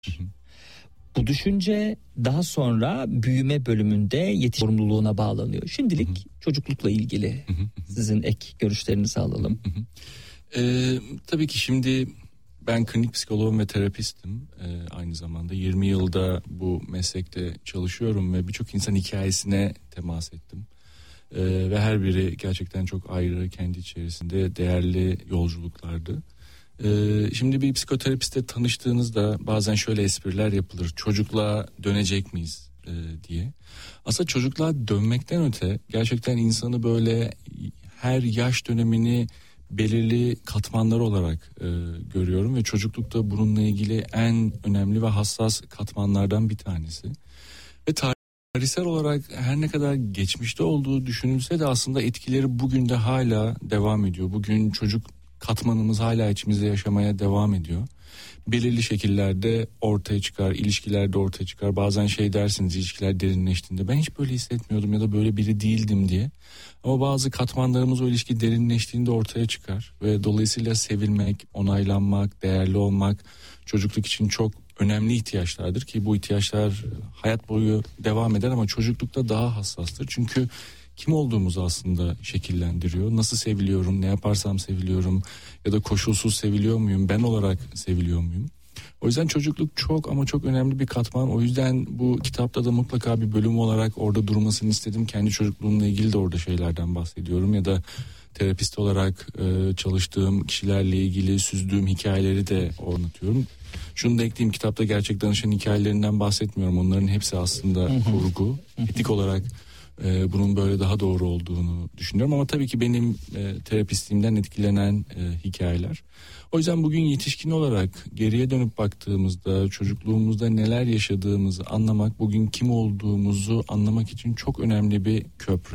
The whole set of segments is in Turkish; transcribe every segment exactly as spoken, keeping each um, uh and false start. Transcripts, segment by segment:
Bu düşünce daha sonra büyüme bölümünde yetişkin sorumluluğuna bağlanıyor. Şimdilik hı hı. çocuklukla ilgili hı hı. sizin ek görüşlerinizi alalım. Hı hı. Ee, tabii ki şimdi ben klinik psikoloğum ve terapistim. Ee, aynı zamanda yirmi yılda bu meslekte çalışıyorum ve birçok insan hikayesine temas ettim. Ee, ve her biri gerçekten çok ayrı, kendi içerisinde değerli yolculuklardı. Ee, şimdi bir psikoterapiste tanıştığınızda bazen şöyle espriler yapılır. Çocukluğa dönecek miyiz e, diye. Aslında çocukluğa dönmekten öte gerçekten insanı böyle her yaş dönemini belirli katmanlar olarak e, görüyorum. Ve çocuklukta bununla ilgili en önemli ve hassas katmanlardan bir tanesi. Ve tarihsel olarak her ne kadar geçmişte olduğu düşünülse de aslında etkileri bugün de hala devam ediyor. Bugün çocuk katmanımız hala içimizde yaşamaya devam ediyor. Belirli şekillerde ortaya çıkar, ilişkilerde ortaya çıkar. Bazen şey dersiniz, ilişkiler derinleştiğinde ben hiç böyle hissetmiyordum ya da böyle biri değildim diye. Ama bazı katmanlarımız o ilişki derinleştiğinde ortaya çıkar. Ve dolayısıyla sevilmek, onaylanmak, değerli olmak çocukluk için çok önemli ihtiyaçlardır ki bu ihtiyaçlar hayat boyu devam eder ama çocuklukta daha hassastır. Çünkü kim olduğumuzu aslında şekillendiriyor. Nasıl seviliyorum, ne yaparsam seviliyorum ya da koşulsuz seviliyor muyum, ben olarak seviliyor muyum? O yüzden çocukluk çok ama çok önemli bir katman. O yüzden bu kitapta da mutlaka bir bölüm olarak orada durmasını istedim. Kendi çocukluğumla ilgili de orada şeylerden bahsediyorum ya da terapist olarak e, çalıştığım kişilerle ilgili süzdüğüm hikayeleri de anlatıyorum. Şunu da ekleyeyim, kitapta gerçek danışan hikayelerinden bahsetmiyorum. Onların hepsi aslında kurgu. Etik olarak e, bunun böyle daha doğru olduğunu düşünüyorum. Ama tabii ki benim e, terapistliğimden etkilenen e, hikayeler. O yüzden bugün yetişkin olarak geriye dönüp baktığımızda çocukluğumuzda neler yaşadığımızı anlamak, bugün kim olduğumuzu anlamak için çok önemli bir köprü.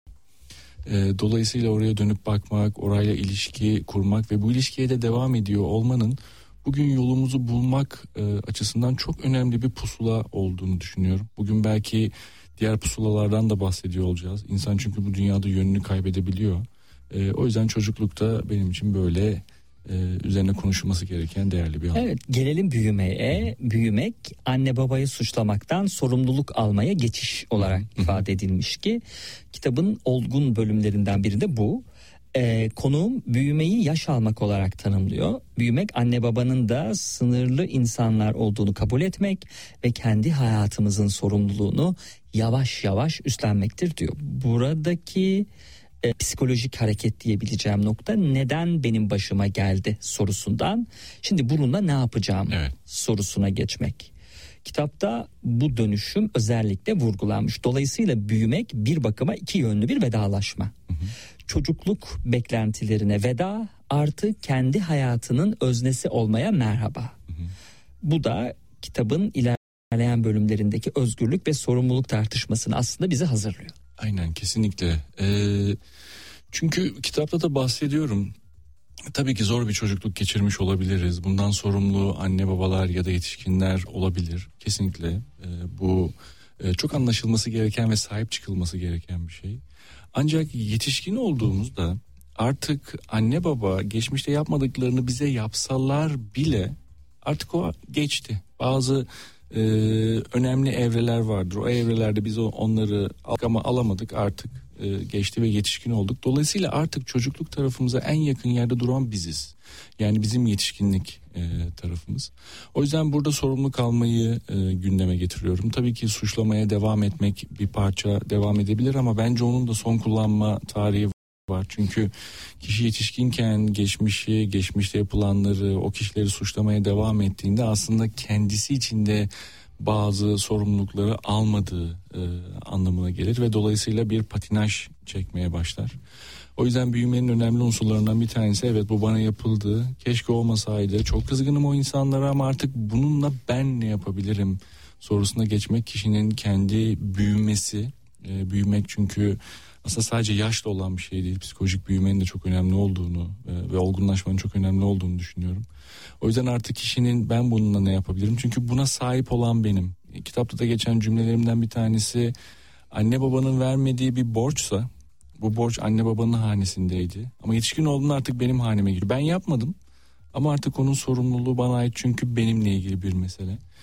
E, dolayısıyla oraya dönüp bakmak, orayla ilişki kurmak ve bu ilişkiye de devam ediyor olmanın bugün yolumuzu bulmak e, açısından çok önemli bir pusula olduğunu düşünüyorum. Bugün belki diğer pusulalardan da bahsediyor olacağız. İnsan çünkü bu dünyada yönünü kaybedebiliyor. E, o yüzden çocuklukta benim için böyle e, üzerine konuşulması gereken değerli bir alan. Evet, gelelim büyümeye. Büyümek anne babayı suçlamaktan sorumluluk almaya geçiş olarak ifade edilmiş ki kitabın olgun bölümlerinden biri de bu. Ee, konuğum büyümeyi yaş almak olarak tanımlıyor. Büyümek anne babanın da sınırlı insanlar olduğunu kabul etmek ve kendi hayatımızın sorumluluğunu yavaş yavaş üstlenmektir diyor. Buradaki e, psikolojik hareket diyebileceğim nokta neden benim başıma geldi sorusundan şimdi bununla ne yapacağım evet. sorusuna geçmek. Kitapta bu dönüşüm özellikle vurgulanmış. Dolayısıyla büyümek bir bakıma iki yönlü bir vedalaşma. Hı hı. Çocukluk beklentilerine veda, artı kendi hayatının öznesi olmaya merhaba. Hı hı. Bu da kitabın ilerleyen bölümlerindeki özgürlük ve sorumluluk tartışmasını aslında bizi hazırlıyor. Aynen, kesinlikle. Ee, çünkü kitapta da bahsediyorum. Tabii ki zor bir çocukluk geçirmiş olabiliriz. Bundan sorumlu anne babalar ya da yetişkinler olabilir. Kesinlikle e, bu e, çok anlaşılması gereken ve sahip çıkılması gereken bir şey. Ancak yetişkin olduğumuzda artık anne baba geçmişte yapmadıklarını bize yapsalar bile artık o geçti. Bazı e, önemli evreler vardır. O evrelerde biz onları ama alamadık, artık e, geçti ve yetişkin olduk. Dolayısıyla artık çocukluk tarafımıza en yakın yerde duran biziz. Yani bizim yetişkinlik e, tarafımız. O yüzden burada sorumluluk almayı e, gündeme getiriyorum. Tabii ki suçlamaya devam etmek bir parça devam edebilir ama bence onun da son kullanma tarihi var. Çünkü kişi yetişkinken geçmişi, geçmişte yapılanları, o kişileri suçlamaya devam ettiğinde aslında kendisi içinde bazı sorumlulukları almadığı e, anlamına gelir ve dolayısıyla bir patinaj çekmeye başlar. O yüzden büyümenin önemli unsurlarından bir tanesi, evet bu bana yapıldı, keşke olmasaydı, çok kızgınım o insanlara ama artık bununla ben ne yapabilirim sorusuna geçmek, kişinin kendi büyümesi, e, büyümek çünkü aslında sadece yaşla olan bir şey değil, psikolojik büyümenin de çok önemli olduğunu e, ve olgunlaşmanın çok önemli olduğunu düşünüyorum. O yüzden artık kişinin ben bununla ne yapabilirim? Çünkü buna sahip olan benim. Kitapta da geçen cümlelerimden bir tanesi, anne babanın vermediği bir borçsa bu borç anne babanın hanesindeydi. Ama yetişkin olduğunda artık benim haneme giriyor. Ben yapmadım ama artık onun sorumluluğu bana ait çünkü benimle ilgili bir mesele.